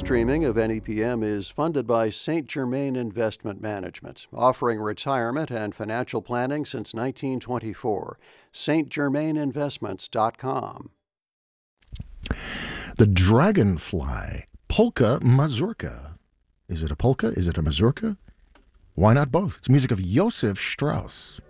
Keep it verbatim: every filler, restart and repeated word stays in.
streaming of N E P M is funded by Saint Germain Investment Management, offering retirement and financial planning since nineteen twenty-four. St Germain Investments dot com. The Dragonfly, Polka Mazurka. Is it a polka? Is it a mazurka? Why not both? It's music of Josef Strauss.